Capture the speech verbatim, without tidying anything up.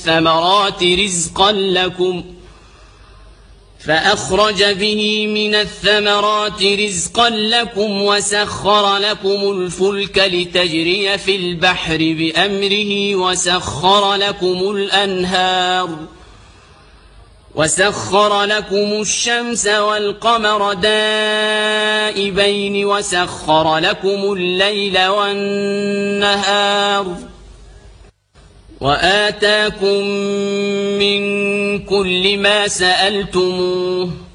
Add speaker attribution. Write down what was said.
Speaker 1: الثمرات رزقا لكم فأخرج به من الثمرات رزقا لكم وسخر لكم الفلك لتجري في البحر بأمره وسخر لكم الأنهار وسخر لكم الشمس والقمر دائبين وسخر لكم الليل والنهار وآتاكم من كل ما سألتموه